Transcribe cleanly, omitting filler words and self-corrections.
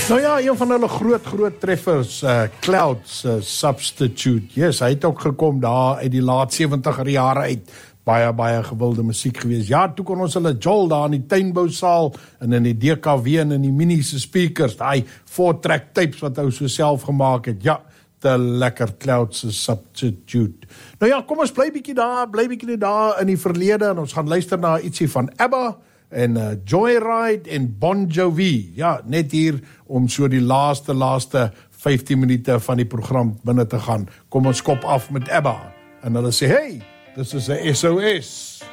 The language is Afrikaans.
Nou ja, een van hulle groot treffers, Clouds, Substitute. Yes, hy het ook gekom daar uit die laat 70er jare uit. Baie gewilde musiek gewees. Ja, toe kon ons hulle Joel daar in die tuinbousaal en in die DKW en in die mini-se speakers, die 4-track tapes wat hy so self gemaak het. Ja, te lekker Clouds Substitute. Nou ja, kom ons bly bietjie daar in die verlede en ons gaan luister na ietsie van ABBA en Joyride en Bon Jovi. Ja, net hier om so die laaste 15 minute van die program binne te gaan. Kom ons kop af met ABBA. En hulle sê, hey, this is a SOS.